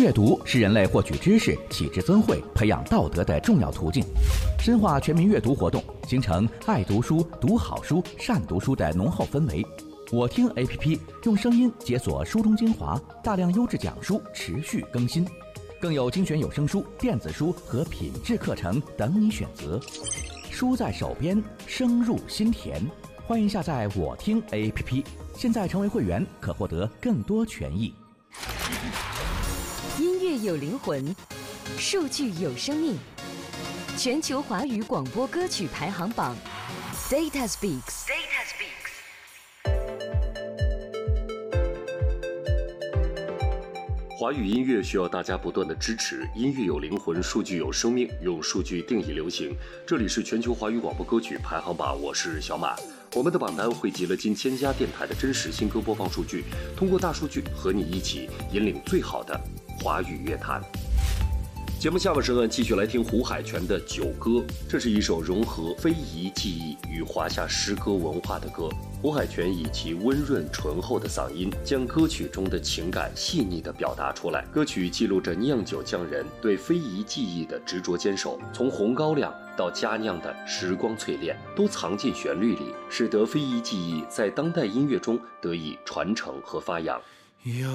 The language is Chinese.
阅读是人类获取知识、启智增慧、培养道德的重要途径。深化全民阅读活动，形成爱读书、读好书、善读书的浓厚氛围。我听 APP 用声音解锁书中精华，大量优质讲书持续更新，更有精选有声书、电子书和品质课程等你选择。书在手边，声入心田。欢迎下载我听 APP， 现在成为会员可获得更多权益。 音乐有灵魂，数据有生命。全球华语广播歌曲排行榜 Data Speaks。 华语音乐需要大家不断的支持，音乐有灵魂，数据有生命，用数据定义流行。这里是全球华语广播歌曲排行榜，我是小马。我们的榜单汇集了近1000家电台的真实新歌播放数据，通过大数据和你一起引领最好的华语乐坛。节目下半时段继续来听胡海泉的《九歌》，这是一首融合非遗技艺与华夏诗歌文化的歌。胡海泉以其温润醇厚的嗓音，将歌曲中的情感细腻地表达出来。歌曲记录着酿酒匠人对非遗技艺的执着坚守，从红高粱到佳酿的时光淬炼，都藏进旋律里，使得非遗技艺在当代音乐中得以传承和发扬。